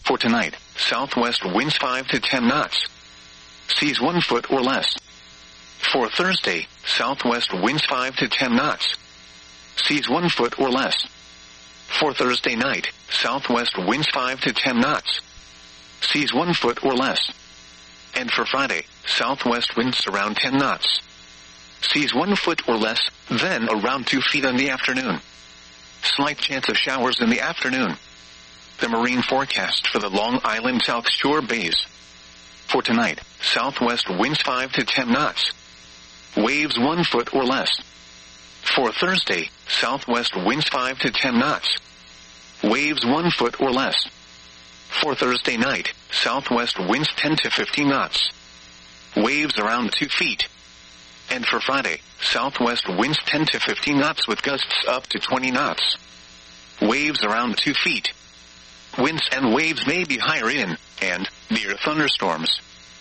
For tonight, southwest winds 5 to 10 knots. Seas 1 foot or less. For Thursday, southwest winds 5 to 10 knots. Seas 1 foot or less. For Thursday night, southwest winds 5 to 10 knots. Seas 1 foot or less. And for Friday, southwest winds around 10 knots. Seas 1 foot or less, then around 2 feet in the afternoon. Slight chance of showers in the afternoon. The marine forecast for the Long Island South Shore bays. For tonight, southwest winds 5 to 10 knots. Waves 1 foot or less. For Thursday, southwest winds 5 to 10 knots. Waves 1 foot or less. For Thursday night, southwest winds 10 to 15 knots. Waves around 2 feet. And for Friday, southwest winds 10 to 15 knots with gusts up to 20 knots. Waves around 2 feet. Winds and waves may be higher in and near thunderstorms.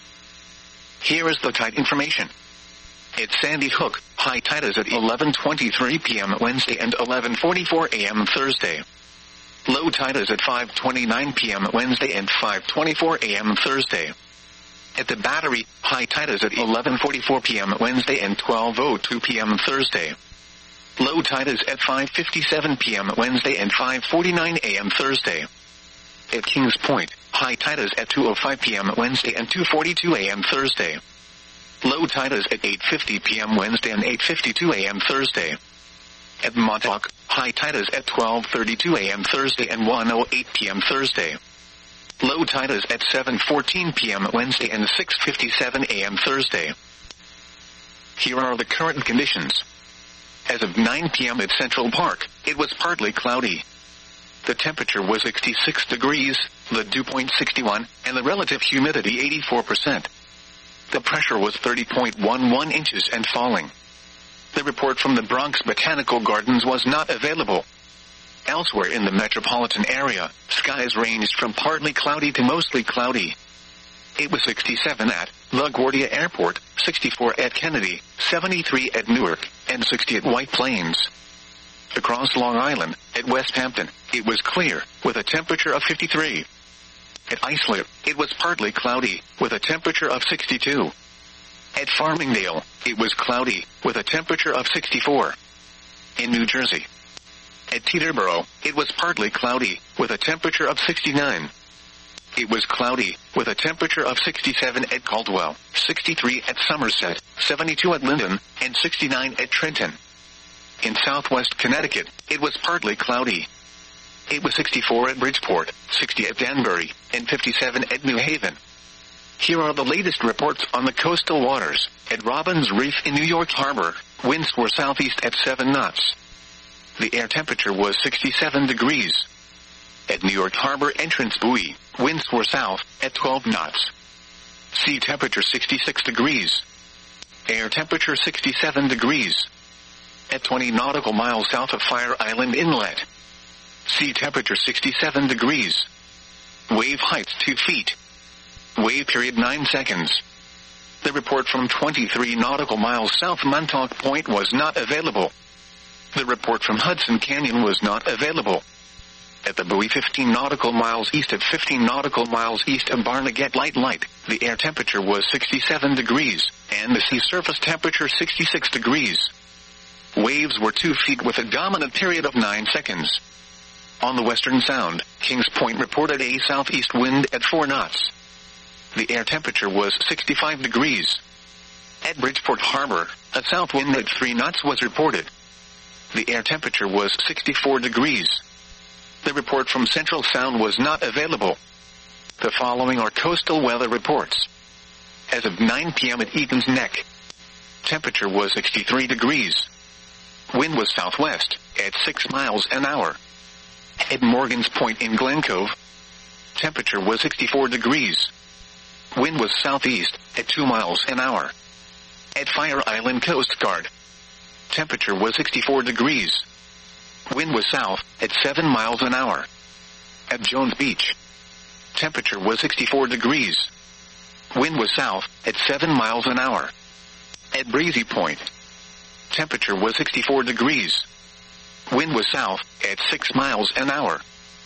Here is the tide information. At Sandy Hook, high tide is at 11:23 p.m. Wednesday and 11:44 a.m. Thursday. Low tide is at 5:29 p.m. Wednesday and 5:24 a.m. Thursday. At the Battery, high tide is at 11:44 p.m. Wednesday and 12:02 p.m. Thursday. Low tide is at 5:57 p.m. Wednesday and 5:49 a.m. Thursday. At Kings Point, high tide is at 2:05 p.m. Wednesday and 2:42 a.m. Thursday. Low tide is at 8:50 p.m. Wednesday and 8:52 a.m. Thursday. At Montauk, high tide is at 12:32 a.m. Thursday and 1:08 p.m. Thursday. Low tide is at 7:14 p.m. Wednesday and 6:57 a.m. Thursday. Here are the current conditions. As of 9 p.m. at Central Park, it was partly cloudy. The temperature was 66 degrees, the dew point 61, and the relative humidity 84%. The pressure was 30.11 inches and falling. The report from the Bronx Botanical Gardens was not available. Elsewhere in the metropolitan area, skies ranged from partly cloudy to mostly cloudy. It was 67 at LaGuardia Airport, 64 at Kennedy, 73 at Newark, and 60 at White Plains. Across Long Island, at West Hampton, it was clear, with a temperature of 53. At Islip, it was partly cloudy, with a temperature of 62. At Farmingdale, it was cloudy, with a temperature of 64. In New Jersey. At Teterboro, it was partly cloudy, with a temperature of 69. It was cloudy, with a temperature of 67 at Caldwell, 63 at Somerset, 72 at Linden, and 69 at Trenton. In southwest Connecticut, it was partly cloudy. It was 64 at Bridgeport, 60 at Danbury, and 57 at New Haven. Here are the latest reports on the coastal waters. At Robbins Reef in New York Harbor, winds were southeast at 7 knots. The air temperature was 67 degrees. At New York Harbor Entrance Buoy, winds were south at 12 knots. Sea temperature 66 degrees. Air temperature 67 degrees. At 20 nautical miles south of Fire Island Inlet. Sea temperature 67 degrees. Wave height 2 feet. Wave period 9 seconds. The report from 23 nautical miles south Montauk Point was not available. The report from Hudson Canyon was not available. At the buoy 15 nautical miles east of 15 nautical miles east of Barnegat Light, the air temperature was 67 degrees, and the sea surface temperature 66 degrees. Waves were 2 feet with a dominant period of 9 seconds. On the Western Sound, Kings Point reported a southeast wind at 4 knots. The air temperature was 65 degrees. At Bridgeport Harbor, a south wind at 3 knots was reported. The air temperature was 64 degrees. The report from Central Sound was not available. The following are coastal weather reports. As of 9 p.m. at Egan's Neck, temperature was 63 degrees. Wind was southwest, at 6 miles an hour. At Morgan's Point in Glen Cove, temperature was 64 degrees. Wind was southeast, at 2 miles an hour. At Fire Island Coast Guard, temperature was 64 degrees. Wind was south, at 7 miles an hour. At Jones Beach, temperature was 64 degrees. Wind was south, at 7 miles an hour. At Breezy Point, temperature was 64 degrees. Wind was south, at 6 miles an hour.